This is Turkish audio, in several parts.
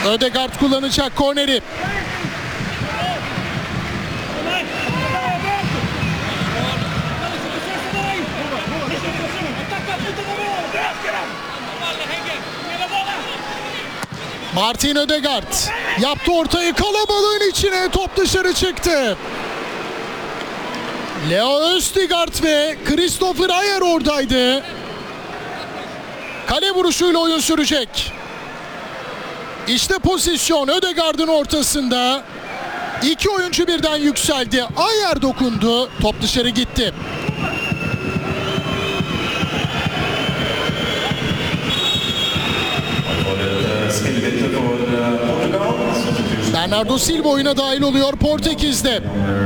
Ødegaard kullanacak korneri. Martin Ødegaard yaptı ortayı, kalabalığın içine, top dışarı çıktı. Leo Østigard ve Christopher Ayer oradaydı. Kale vuruşuyla oyun sürecek. İşte pozisyon Ødegaard'ın ortasında. İki oyuncu birden yükseldi. Ayer dokundu. Top dışarı gitti. Bernardo Silva oyuna dahil oluyor Portekiz'de.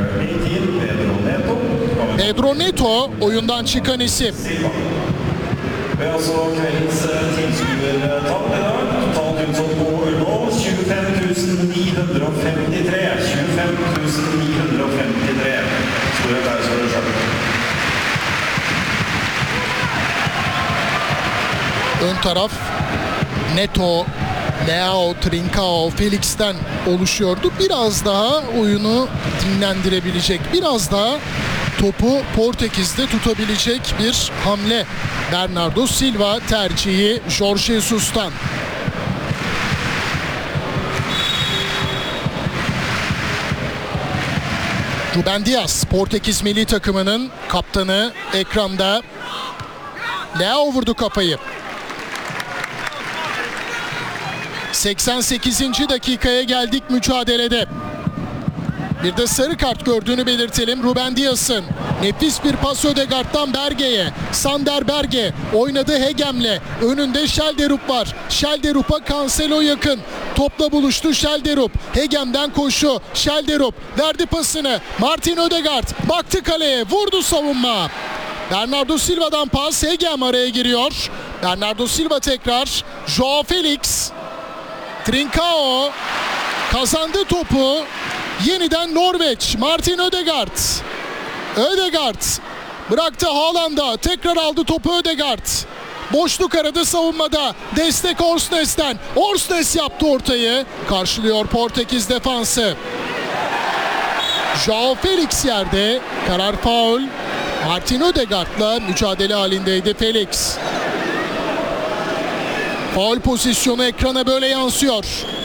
Pedro Neto oyundan çıkan isim. Ve altså kveldens tilskuertall i dag, totalt utsolgt på Ullevål 25.953. 25.953. Stor applaus for det selv. Ön taraf Neto, Leao, Trincao, Felix'ten oluşuyordu. Biraz daha oyunu dinlendirebilecek, biraz daha topu Portekiz'de tutabilecek bir hamle. Bernardo Silva tercihi Jorge Jesus'tan. Ruben Dias, Portekiz milli takımının kaptanı, ekranda. Leao vurdu kafayı. 88. dakikaya geldik mücadelede. Bir de sarı kart gördüğünü belirtelim Ruben Dias'ın. Nefis bir pas Ødegaard'dan Berge'ye. Sander Berge oynadı Hegem'le. Önünde Schelderup var. Schelderup'a Cancelo yakın. Topla buluştu Schelderup. Hegem'den koşu. Schelderup verdi pasını. Martin Ødegaard baktı kaleye. Vurdu savunma. Bernardo Silva'dan pas. Hegem araya giriyor. Bernardo Silva tekrar. Joao Felix. Trincao kazandı topu. Yeniden Norveç. Martin Ødegaard. Ødegaard bıraktı Haaland'a. Tekrar aldı topu Ødegaard. Boşluk aradı savunmada. Destek Orsnes'ten. Orsnes yaptı ortayı. Karşılıyor Portekiz defansı. Joao Felix yerde. Karar faul. Martin Ødegaard'la mücadele halindeydi Felix. Faul pozisyonu ekrana böyle yansıyor.